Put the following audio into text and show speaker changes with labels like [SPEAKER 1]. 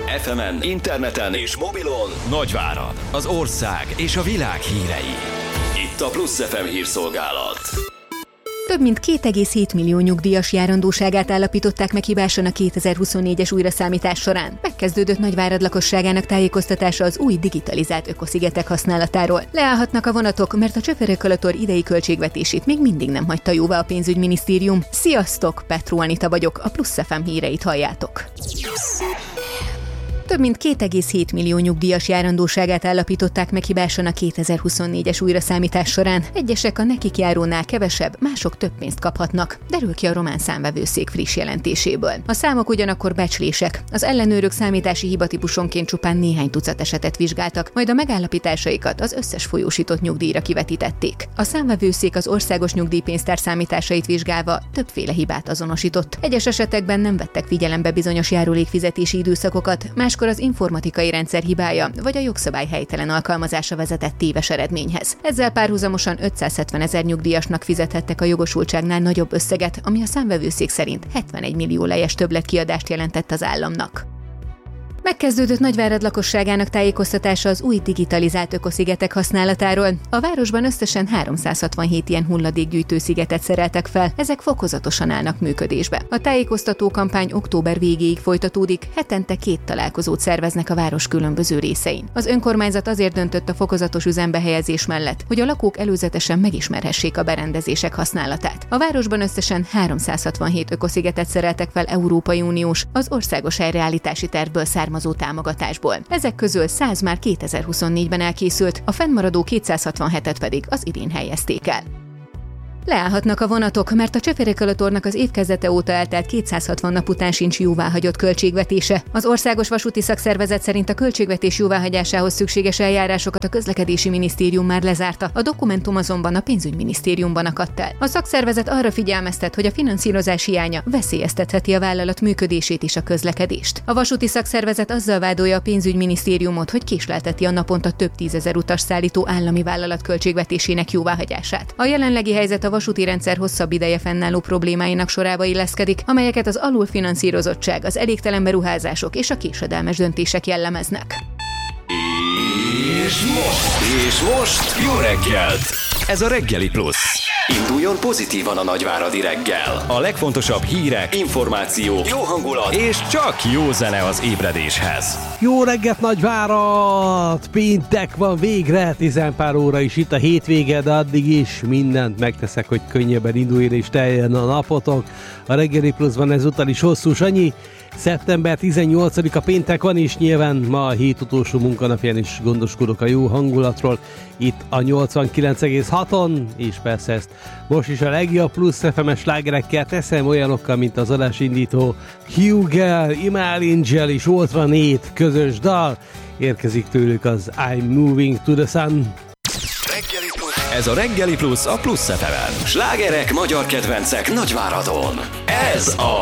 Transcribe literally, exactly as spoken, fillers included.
[SPEAKER 1] ef emen, interneten és mobilon Nagyvárad, az ország és a világ hírei. Itt a Plusz ef em hírszolgálat.
[SPEAKER 2] Több mint két egész hét millió nyugdíjas járandóságát állapították meg hibásan a kétezer-huszonnégyes újraszámítás során. Megkezdődött Nagyvárad lakosságának tájékoztatása az új digitalizált ökoszigetek használatáról. Leállhatnak a vonatok, mert a Csöpörökölator idei költségvetését még mindig nem hagyta jóvá a pénzügyminisztérium. Sziasztok, Petró Anita vagyok, a Plusz ef em híreit halljátok. Több mint két egész hét millió nyugdíjas járandóságát állapították meg hibásan a kétezer-huszonnégyes újraszámítás során. Egyesek a nekik járónál kevesebb, mások több pénzt kaphatnak, derül ki a román számvevőszék friss jelentéséből. A számok ugyanakkor becslések. Az ellenőrök számítási hibatípusonként csupán néhány tucat esetet vizsgáltak, majd a megállapításaikat az összes folyósított nyugdíjra kivetítették. A számvevőszék az országos nyugdíjpénztár számításait vizsgálva többféle hibát azonosított. Egyes esetekben nem vettek figyelembe bizonyos járulékfizetési időszakokat, más az informatikai rendszer hibája vagy a jogszabály helytelen alkalmazása vezetett téves eredményhez. Ezzel párhuzamosan ötszázhetven ezer nyugdíjasnak fizethettek a jogosultságnál nagyobb összeget, ami a számvevőszék szerint hetvenegy millió lejes többletkiadást jelentett az államnak. Megkezdődött Nagyvárad lakosságának tájékoztatása az új digitalizált ökoszigetek használatáról. A városban összesen háromszázhatvanhét ilyen hulladékgyűjtő szigetet szereltek fel, ezek fokozatosan állnak működésbe. A tájékoztató kampány október végéig folytatódik, hetente két találkozót szerveznek a város különböző részein. Az önkormányzat azért döntött a fokozatos üzembe helyezés mellett, hogy a lakók előzetesen megismerhessék a berendezések használatát. A városban összesen háromszázhatvanhét ökoszigetet szereltek fel Európai Uniós, az országos helyreállítási tervből származó támogatásból. Ezek közül száz már kétezer-huszonnégyben elkészült, a fennmaradó kétszázhatvanhetet pedig az idén helyezték el. Leállhatnak a vonatok, mert a Csöpörökölatornak az évkezdete óta eltelt kétszázhatvan nap után sincs jóváhagyott költségvetése. Az Országos Vasúti Szakszervezet szerint a költségvetés jóváhagyásához szükséges eljárásokat a Közlekedési Minisztérium már lezárta, a dokumentum azonban a Pénzügyminisztériumban akadt el. A szakszervezet arra figyelmeztet, hogy a finanszírozás hiánya veszélyeztetheti a vállalat működését és a közlekedést. A vasúti szakszervezet azzal vádolja a Pénzügyminisztériumot, hogy késlelteti a naponta több tízezer utas szállító állami vállalat költségvetésének jóváhagyását. A jelenlegi helyzet a vasúti rendszer hosszabb ideje fennálló problémáinak sorába illeszkedik, amelyeket az alulfinanszírozottság, az elégtelen beruházások és a késedelmes döntések jellemeznek.
[SPEAKER 1] És most, és most jó reggelt! Ez a Reggeli Plusz. Induljon pozitívan a nagyváradi reggel. A legfontosabb hírek, információk, jó hangulat és csak jó zene az ébredéshez.
[SPEAKER 3] Jó reggelt, Nagyvárad! Péntek van végre, tizenpár óra is itt a hétvége, de addig is mindent megteszek, hogy könnyebben induljon és teljen a napotok. A Reggeli Pluszban ezúttal is hosszú Sanyi. szeptember tizennyolcadika péntek van, és nyilván ma a hét utolsó munkanapján is gondoskodok a jó hangulatról itt a nyolcvankilenc egész haton, és persze ezt most is a legjobb Plusz ef em-es slágerekkel teszem, olyanokkal, mint az adásindító Hugel, Imal Angel és Ultra Nate közös dal. Érkezik tőlük az I'm Moving to the Sun.
[SPEAKER 1] Ez a Reggeli Plusz a Plusz ef emen. Slágerek, magyar kedvencek Nagyváradon. Ez a